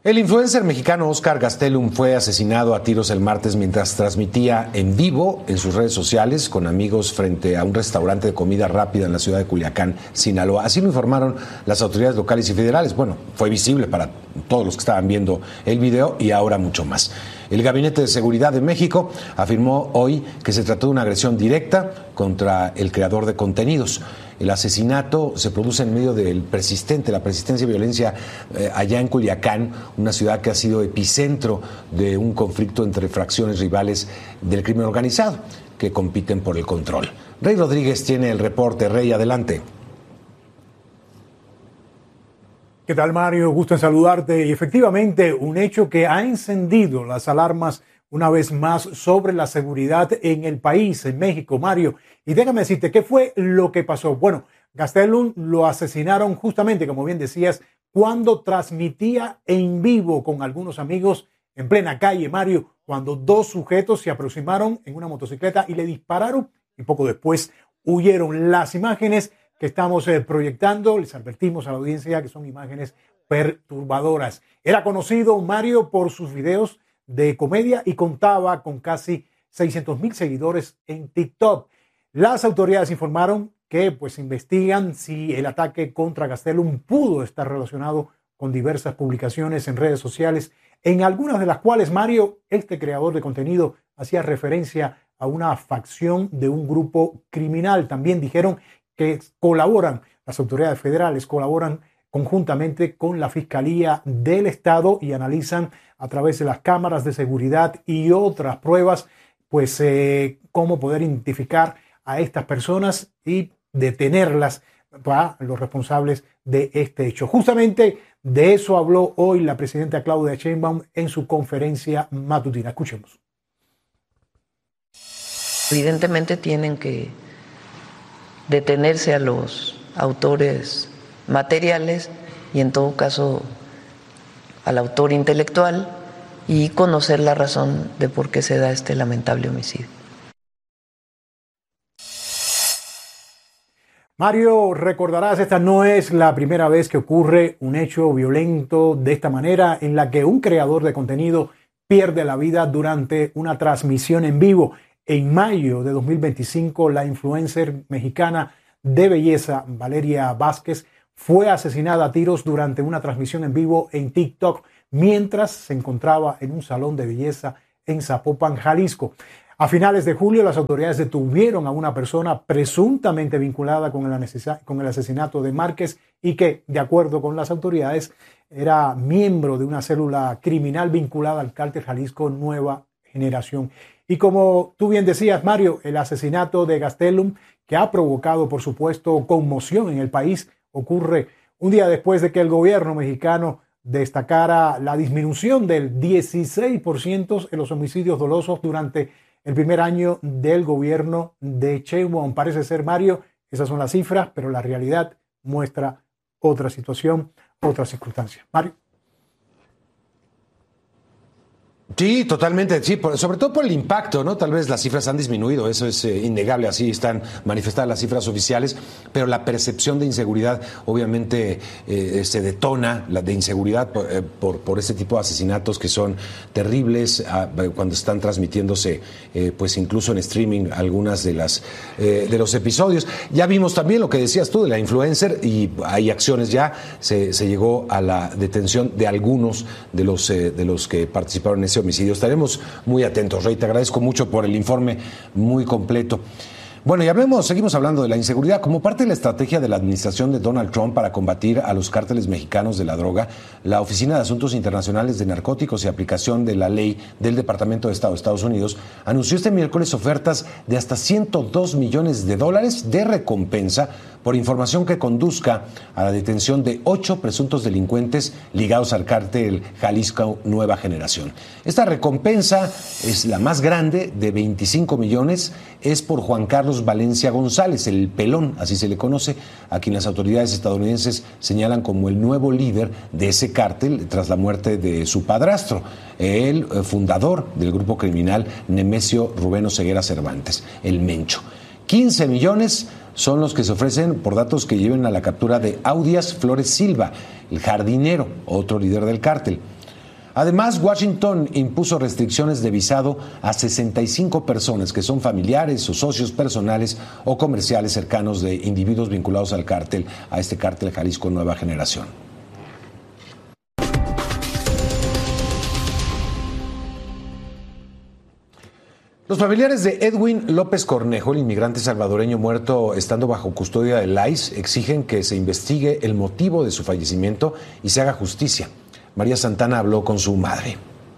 El influencer mexicano Oscar Gastelum fue asesinado a tiros el martes mientras transmitía en vivo en sus redes sociales con amigos frente a un restaurante de comida rápida en la ciudad de Culiacán, Sinaloa. Así lo informaron las autoridades locales y federales. Bueno, fue visible para todos los que estaban viendo el video y ahora mucho más. El Gabinete de Seguridad de México afirmó hoy que se trató de una agresión directa contra el creador de contenidos. El asesinato se produce en medio de la persistencia de violencia allá en Culiacán, una ciudad que ha sido epicentro de un conflicto entre fracciones rivales del crimen organizado que compiten por el control. Rey Rodríguez tiene el reporte. Rey, adelante. ¿Qué tal, Mario? Gusto en saludarte. Y efectivamente, un hecho que ha encendido las alarmas una vez más sobre la seguridad en el país, en México, Mario. Y déjame decirte, ¿qué fue lo que pasó? Bueno, Gastelum lo asesinaron justamente, como bien decías, cuando transmitía en vivo con algunos amigos en plena calle, Mario, cuando dos sujetos se aproximaron en una motocicleta y le dispararon y poco después huyeron. Las imágenes que estamos proyectando, les advertimos a la audiencia que son imágenes perturbadoras. Era conocido, Mario, por sus videos de comedia y contaba con casi 600,000 seguidores en TikTok. Las autoridades informaron que pues investigan si el ataque contra Gastelum pudo estar relacionado con diversas publicaciones en redes sociales, en algunas de las cuales, Mario, este creador de contenido hacía referencia a una facción de un grupo criminal. También dijeron que las autoridades federales colaboran conjuntamente con la Fiscalía del Estado y analizan a través de las cámaras de seguridad y otras pruebas, pues cómo poder identificar a estas personas y detenerlas para los responsables de este hecho. Justamente de eso habló hoy la presidenta Claudia Sheinbaum en su conferencia matutina. Escuchemos. Evidentemente tienen que detenerse a los autores materiales y en todo caso al autor intelectual y conocer la razón de por qué se da este lamentable homicidio. Mario, recordarás, esta no es la primera vez que ocurre un hecho violento de esta manera en la que un creador de contenido pierde la vida durante una transmisión en vivo. En mayo de 2025, la influencer mexicana de belleza, Valeria Vázquez, fue asesinada a tiros durante una transmisión en vivo en TikTok mientras se encontraba en un salón de belleza en Zapopan, Jalisco. A finales de julio, las autoridades detuvieron a una persona presuntamente vinculada con el asesinato de Márquez y que, de acuerdo con las autoridades, era miembro de una célula criminal vinculada al cártel Jalisco Nueva Generación. Y como tú bien decías, Mario, el asesinato de Gastelum, que ha provocado, por supuesto, conmoción en el país, ocurre un día después de que el gobierno mexicano destacara la disminución del 16% en los homicidios dolosos durante el primer año del gobierno de Sheinbaum. Parece ser, Mario, esas son las cifras, pero la realidad muestra otra situación, otra circunstancia. Mario. Sí, totalmente, sí, sobre todo por el impacto, ¿no? Tal vez las cifras han disminuido, eso es innegable, así están manifestadas las cifras oficiales, pero la percepción de inseguridad obviamente se detona, la de inseguridad por este tipo de asesinatos que son terribles cuando están transmitiéndose, pues incluso en streaming algunas de los episodios. Ya vimos también lo que decías tú de la influencer y hay acciones ya, se llegó a la detención de algunos de los que participaron en ese homicidio. Estaremos muy atentos, Rey, te agradezco mucho por el informe muy completo. Bueno, y seguimos hablando de la inseguridad. Como parte de la estrategia de la administración de Donald Trump para combatir a los cárteles mexicanos de la droga, la Oficina de Asuntos Internacionales de Narcóticos y Aplicación de la Ley del Departamento de Estado de Estados Unidos anunció este miércoles ofertas de hasta $102 millones de recompensa por información que conduzca a la detención de 8 presuntos delincuentes ligados al cártel Jalisco Nueva Generación. Esta recompensa es la más grande, de 25 millones, es por Juan Carlos Valencia González, el Pelón, así se le conoce, a quien las autoridades estadounidenses señalan como el nuevo líder de ese cártel tras la muerte de su padrastro, el fundador del grupo criminal Nemesio Rubén Oseguera Cervantes, el Mencho. 15 millones son los que se ofrecen por datos que lleven a la captura de Audias Flores Silva, el jardinero, otro líder del cártel. Además, Washington impuso restricciones de visado a 65 personas que son familiares o socios personales o comerciales cercanos de individuos vinculados al cártel, a este cártel Jalisco Nueva Generación. Los familiares de Edwin López Cornejo, el inmigrante salvadoreño muerto estando bajo custodia del ICE, exigen que se investigue el motivo de su fallecimiento y se haga justicia. María Santana habló con su madre.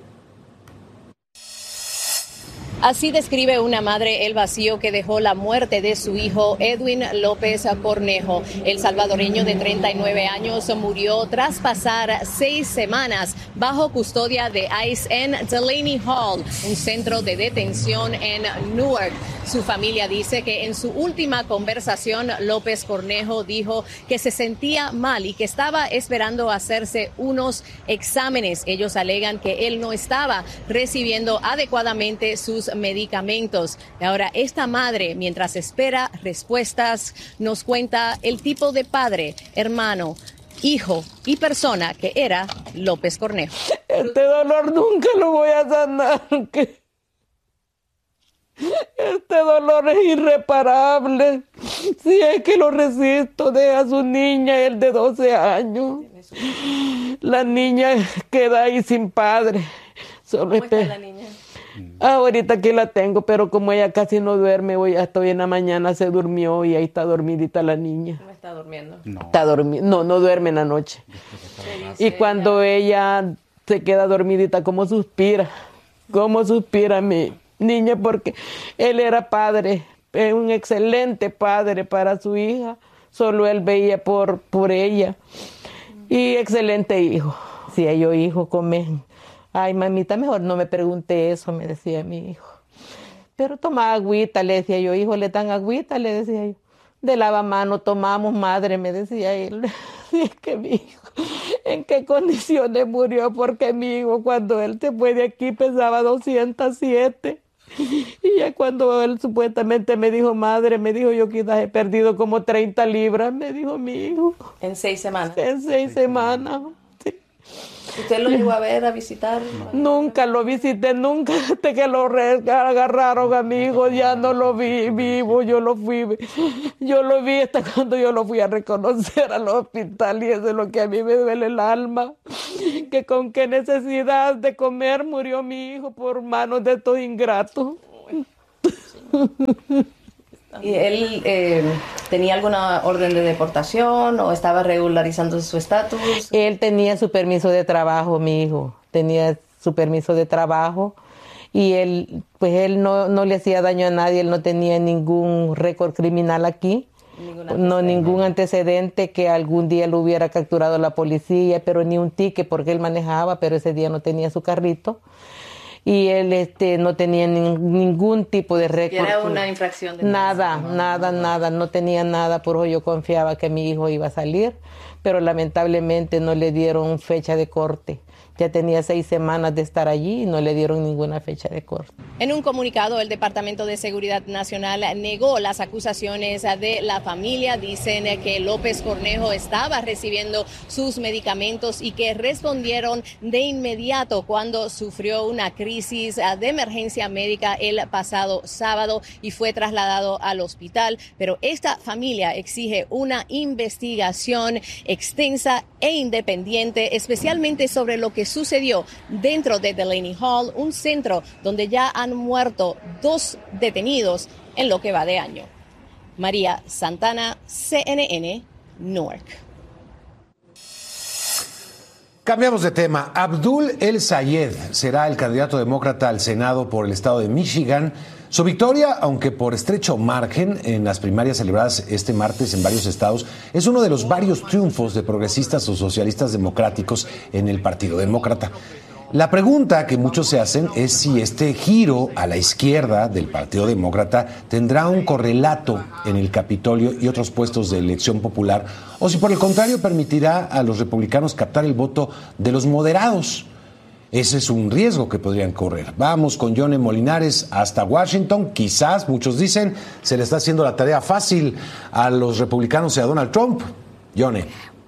Así describe una madre el vacío que dejó la muerte de su hijo Edwin López Cornejo. El salvadoreño de 39 años murió tras pasar 6 semanas bajo custodia de ICE en Delaney Hall, un centro de detención en Newark. Su familia dice que en su última conversación López Cornejo dijo que se sentía mal y que estaba esperando hacerse unos exámenes. Ellos alegan que él no estaba recibiendo adecuadamente sus medicamentos. Ahora, esta madre, mientras espera respuestas, nos cuenta el tipo de padre, hermano, hijo y persona que era López Cornejo. Este dolor nunca lo voy a sanar. Este dolor es irreparable. Si es que lo resisto, deja a su niña, el de 12 años. La niña queda ahí sin padre. ¿Cómo está la niña? Ahorita aquí la tengo, pero como ella casi no duerme, hoy hasta hoy en la mañana se durmió y ahí está dormidita la niña. ¿No está durmiendo? No. Está no duerme en la noche. Y cuando ella se queda dormidita, como suspira mi niña, porque él era padre, un excelente padre para su hija, solo él veía por ella, y excelente hijo. Si yo hijo comen, ay mamita, mejor no me pregunte eso, me decía mi hijo, pero toma agüita, le decía yo, hijo, le dan agüita, le decía yo, de lavamano tomamos, madre, me decía él. Y es que mi hijo, ¿en qué condiciones murió? Porque mi hijo, cuando él se fue de aquí, pesaba 207. Y ya cuando él supuestamente me dijo, madre, me dijo, yo quizás he perdido como 30 libras, me dijo mi hijo. ¿En 6 semanas? En 6 semanas, sí. ¿Usted lo llegó a ver, a visitar? Nunca lo visité, nunca, desde que lo agarraron a mi hijo, ya no lo vi vivo, yo lo vi hasta cuando yo lo fui a reconocer al hospital, y eso es lo que a mí me duele el alma, que con qué necesidad de comer murió mi hijo por manos de estos ingratos. ¿Y él tenía alguna orden de deportación o estaba regularizando su estatus? Él tenía su permiso de trabajo, mi hijo. Tenía su permiso de trabajo y él no le hacía daño a nadie. Él no tenía ningún récord criminal aquí. Ningún antecedente que algún día lo hubiera capturado la policía, pero ni un ticket porque él manejaba, pero ese día no tenía su carrito. Y él no tenía ningún tipo de récord. ¿Era una infracción? Nada, no tenía nada, por eso yo confiaba que mi hijo iba a salir, pero lamentablemente no le dieron fecha de corte. Ya tenía 6 semanas de estar allí y no le dieron ninguna fecha de corte. En un comunicado, el Departamento de Seguridad Nacional negó las acusaciones de la familia. Dicen que López Cornejo estaba recibiendo sus medicamentos y que respondieron de inmediato cuando sufrió una crisis de emergencia médica el pasado sábado y fue trasladado al hospital. Pero esta familia exige una investigación extensa e independiente, especialmente sobre lo que sucedió dentro de Delaney Hall, un centro donde ya han muerto 2 detenidos en lo que va de año. María Santana, CNN, Newark. Cambiamos de tema. Abdul El Sayed será el candidato demócrata al Senado por el estado de Michigan. Su victoria, aunque por estrecho margen en las primarias celebradas este martes en varios estados, es uno de los varios triunfos de progresistas o socialistas democráticos en el Partido Demócrata. La pregunta que muchos se hacen es si este giro a la izquierda del Partido Demócrata tendrá un correlato en el Capitolio y otros puestos de elección popular, o si por el contrario permitirá a los republicanos captar el voto de los moderados. Ese es un riesgo que podrían correr. Vamos con Yone Molinares hasta Washington. Quizás, muchos dicen, se le está haciendo la tarea fácil a los republicanos y a Donald Trump. Yone.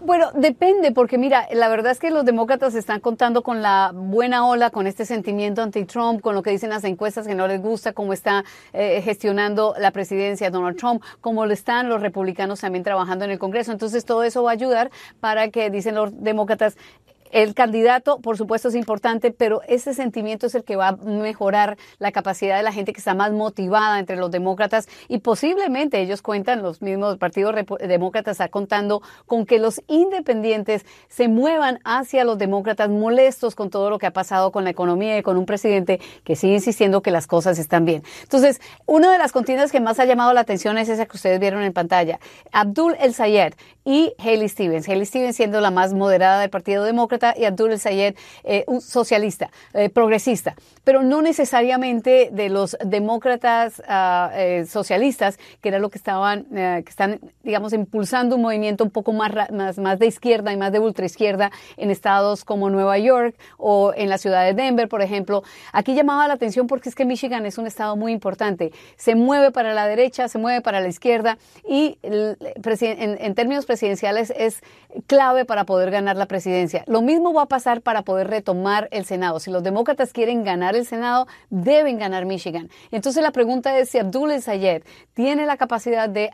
Bueno, depende, porque mira, la verdad es que los demócratas están contando con la buena ola, con este sentimiento anti-Trump, con lo que dicen las encuestas que no les gusta, cómo está gestionando la presidencia Donald Trump, cómo lo están los republicanos también trabajando en el Congreso. Entonces, todo eso va a ayudar para que, dicen los demócratas, el candidato, por supuesto, es importante, pero ese sentimiento es el que va a mejorar la capacidad de la gente que está más motivada entre los demócratas y posiblemente ellos cuentan, los mismos partidos demócratas están contando con que los independientes se muevan hacia los demócratas molestos con todo lo que ha pasado con la economía y con un presidente que sigue insistiendo que las cosas están bien. Entonces, una de las contiendas que más ha llamado la atención es esa que ustedes vieron en pantalla. Abdul El-Sayed y Haley Stevens. Haley Stevens siendo la más moderada del Partido Demócrata y Abdul El-Sayed, un socialista, progresista, pero no necesariamente de los demócratas socialistas, que era lo que que están, digamos, impulsando un movimiento un poco más de izquierda y más de ultraizquierda en estados como Nueva York o en la ciudad de Denver, por ejemplo. Aquí llamaba la atención porque es que Michigan es un estado muy importante. Se mueve para la derecha, se mueve para la izquierda y en términos presidenciales es clave para poder ganar la presidencia. Lo mismo va a pasar para poder retomar el Senado. Si los demócratas quieren ganar el Senado, deben ganar Michigan. Entonces la pregunta es si Abdul El-Sayed tiene la capacidad de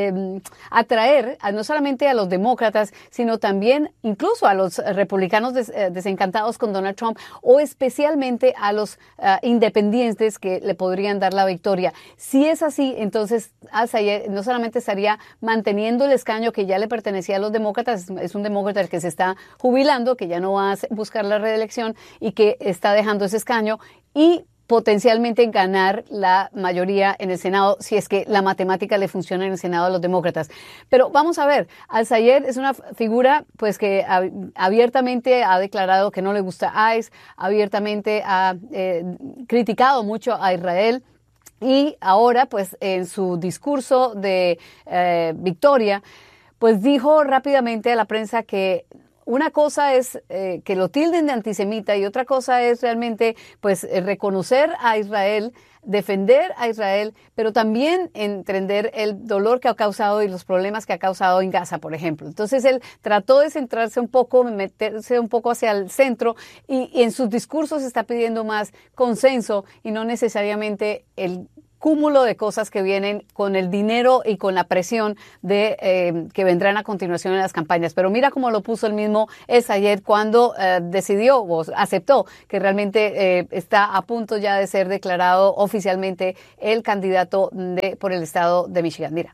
atraer no solamente a los demócratas, sino también incluso a los republicanos desencantados con Donald Trump o especialmente a los independientes que le podrían dar la victoria. Si es así, entonces El-Sayed no solamente estaría manteniendo el escaño que ya le pertenecía a los demócratas, es un demócrata que se está jubilando, que ya no va a buscar la reelección y que está dejando ese escaño y potencialmente ganar la mayoría en el Senado, si es que la matemática le funciona en el Senado a los demócratas. Pero vamos a ver, El-Sayed es una figura pues que abiertamente ha declarado que no le gusta ICE, abiertamente ha criticado mucho a Israel. Y ahora, pues, en su discurso de victoria, pues dijo rápidamente a la prensa que una cosa es que lo tilden de antisemita y otra cosa es realmente pues reconocer a Israel, defender a Israel, pero también entender el dolor que ha causado y los problemas que ha causado en Gaza, por ejemplo. Entonces él trató de centrarse un poco, meterse un poco hacia el centro y en sus discursos está pidiendo más consenso y no necesariamente el cúmulo de cosas que vienen con el dinero y con la presión de que vendrán a continuación en las campañas. Pero mira cómo lo puso el mismo El-Sayed cuando decidió o aceptó que realmente está a punto ya de ser declarado oficialmente el candidato por el estado de Michigan. Mira.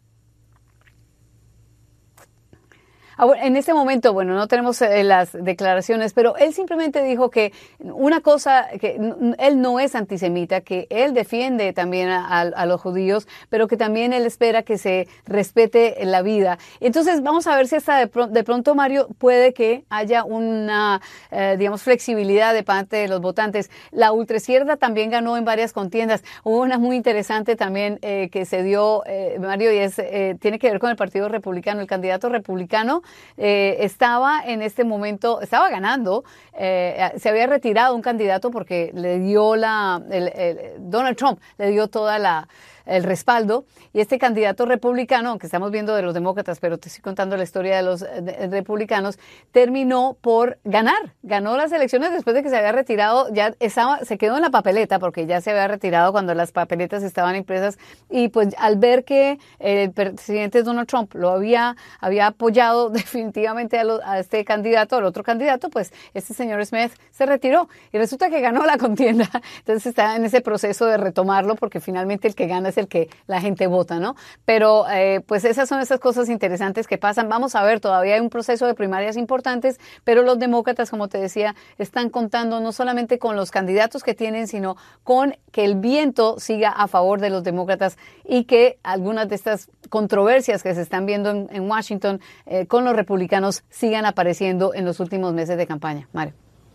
En este momento, bueno, no tenemos las declaraciones, pero él simplemente dijo que una cosa, que él no es antisemita, que él defiende también a los judíos, pero que también él espera que se respete la vida. Entonces, vamos a ver si hasta de pronto, Mario, puede que haya una, digamos, flexibilidad de parte de los votantes. La ultraizquierda también ganó en varias contiendas. Hubo una muy interesante también que se dio, Mario, y tiene que ver con el Partido Republicano. El candidato republicano estaba en este momento, estaba ganando, se había retirado un candidato porque le dio Donald Trump le dio toda el respaldo, y este candidato republicano, aunque estamos viendo de los demócratas, pero te estoy contando la historia de los republicanos, terminó por ganó las elecciones después de que se había retirado, se quedó en la papeleta porque ya se había retirado cuando las papeletas estaban impresas, y pues al ver que el presidente Donald Trump lo había apoyado definitivamente a este candidato, al otro candidato, pues este señor Smith se retiró y resulta que ganó la contienda. Entonces está en ese proceso de retomarlo porque finalmente el que gana es el que la gente vota, ¿no? Pero pues esas son esas cosas interesantes que pasan. Vamos a ver, todavía hay un proceso de primarias importantes, pero los demócratas, como te decía, están contando no solamente con los candidatos que tienen, sino con que el viento siga a favor de los demócratas y que algunas de estas controversias que se están viendo en Washington con los republicanos sigan apareciendo en los últimos meses de campaña. Mario.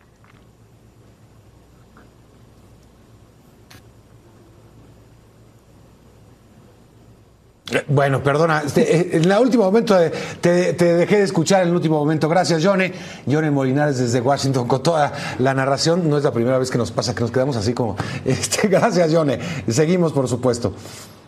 Bueno, perdona, en el último momento te dejé de escuchar en el último momento. Gracias, Yone Molinares desde Washington con toda la narración. No es la primera vez que nos pasa, que nos quedamos así como... Gracias, Yone. Seguimos, por supuesto.